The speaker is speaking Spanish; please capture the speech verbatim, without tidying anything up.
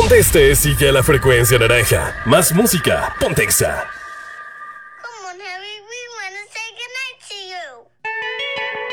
Donde estés, sigue a la frecuencia naranja. Más música, Pontexa.